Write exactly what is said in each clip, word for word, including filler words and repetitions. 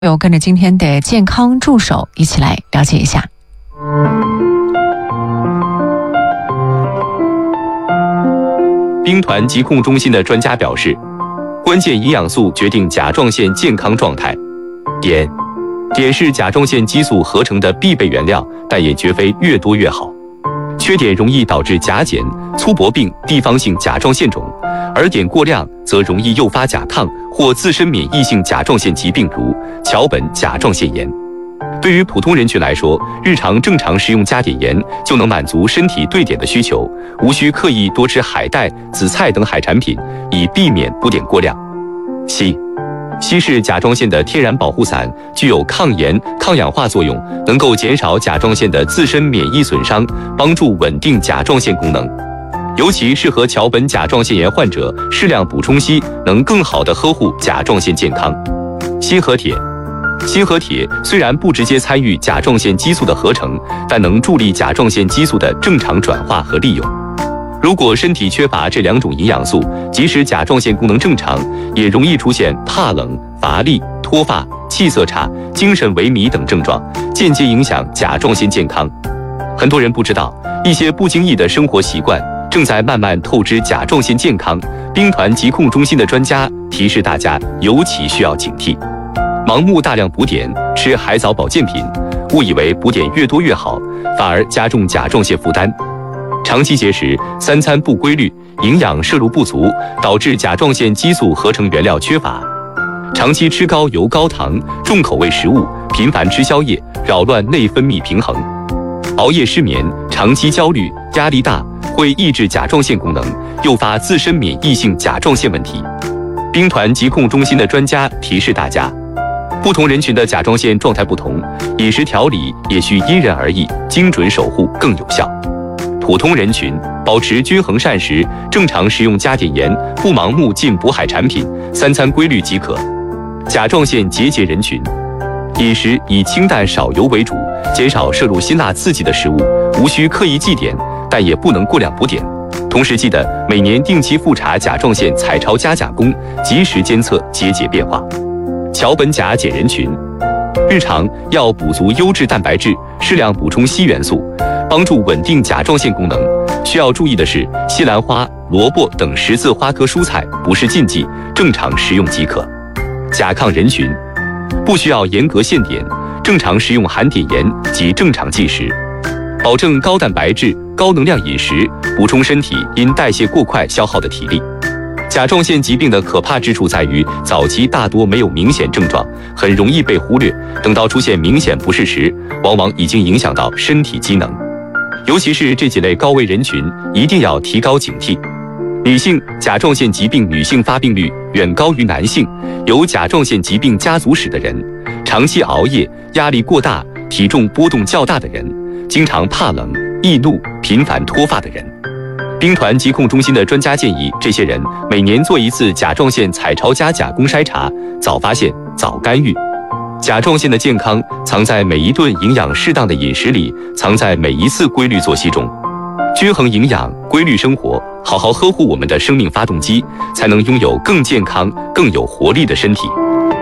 有跟着今天的健康助手一起来了解一下。 兵团疾控中心的专家表示，关键营养素决定甲状腺健康状态。碘，碘是甲状腺激素合成的必备原料，但也绝非越多越好。缺碘容易导致甲减、粗薄病、地方性甲状腺肿，而碘过量则容易诱发甲亢或自身免疫性甲状腺疾病，如桥本甲状腺炎。对于普通人群来说，日常正常食用加碘盐就能满足身体对碘的需求，无需刻意多吃海带、紫菜等海产品，以避免补碘过量。硒，硒是甲状腺的天然保护伞，具有抗炎、抗氧化作用，能够减少甲状腺的自身免疫损伤，帮助稳定甲状腺功能。尤其适合桥本甲状腺炎患者，适量补充硒能更好地呵护甲状腺健康。锌和铁，锌和铁虽然不直接参与甲状腺激素的合成，但能助力甲状腺激素的正常转化和利用。如果身体缺乏这两种营养素，即使甲状腺功能正常，也容易出现怕冷、乏力、脱发、气色差、精神萎靡等症状，间接影响甲状腺健康。很多人不知道，一些不经意的生活习惯正在慢慢透支甲状腺健康。兵团疾控中心的专家提示大家，尤其需要警惕。盲目大量补碘，吃海藻保健品，误以为补碘越多越好，反而加重甲状腺负担。长期节食，三餐不规律，营养摄入不足，导致甲状腺激素合成原料缺乏。长期吃高油高糖重口味食物，频繁吃宵夜，扰乱内分泌平衡。熬夜失眠，长期焦虑，压力大，会抑制甲状腺功能，诱发自身免疫性甲状腺问题。兵团疾控中心的专家提示大家，不同人群的甲状腺状态不同，饮食调理也需因人而异，精准守护更有效。普通人群保持均衡膳食，正常食用加碘盐，不盲目进补海产品，三餐规律即可。甲状腺结节人群，饮食以清淡少油为主，减少摄入辛辣刺激的食物，无需刻意忌碘，但也不能过量补碘。同时记得每年定期复查甲状腺彩超加甲功，及时监测结节变化。桥本甲减人群，日常要补足优质蛋白质，适量补充硒元素，帮助稳定甲状腺功能。需要注意的是，西兰花、萝卜等十字花科蔬菜不是禁忌，正常食用即可。甲亢人群，不需要严格限碘，正常食用含碘盐及正常进食，保证高蛋白质、高能量饮食，补充身体因代谢过快消耗的体力。甲状腺疾病的可怕之处在于，早期大多没有明显症状，很容易被忽略，等到出现明显不适时，往往已经影响到身体机能。尤其是这几类高危人群，一定要提高警惕。女性甲状腺疾病女性发病率远高于男性，有甲状腺疾病家族史的人，长期熬夜、压力过大、体重波动较大的人，经常怕冷、易怒、频繁脱发的人。兵团疾控中心的专家建议，这些人每年做一次甲状腺彩超加甲功筛查，早发现早干预。甲状腺的健康藏在每一顿营养适当的饮食里，藏在每一次规律作息中。均衡营养，规律生活，好好呵护我们的生命发动机，才能拥有更健康、更有活力的身体。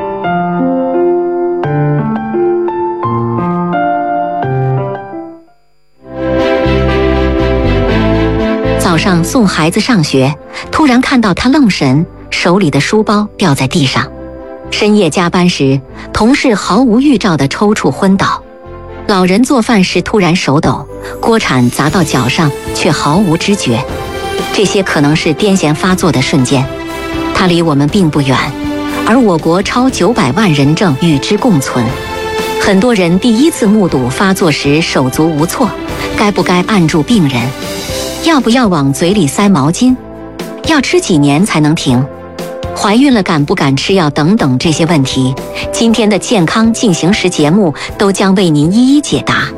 早上送孩子上学，突然看到他愣神，手里的书包掉在地上。深夜加班时，同事毫无预兆地抽搐昏倒。老人做饭时突然手抖，锅铲砸到脚上却毫无知觉。这些可能是癫痫发作的瞬间，它离我们并不远，而我国超九百万人正与之共存。很多人第一次目睹发作时手足无措，该不该按住病人？要不要往嘴里塞毛巾？要吃几年才能停？怀孕了敢不敢吃药等等这些问题，今天的健康进行时节目都将为您一一解答。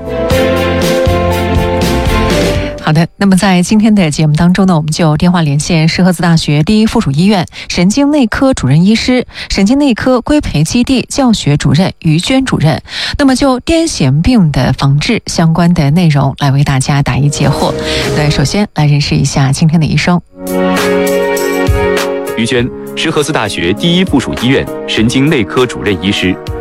好的，那么在今天的节目当中呢，我们就电话连线石河子大学第一附属医院神经内科主任医师、神经内科规培基地教学主任于娟主任，那么就癫痫病的防治相关的内容来为大家答疑解惑。那首先来认识一下今天的医生。 于娟，石河子大学第一附属医院神经内科主任医师，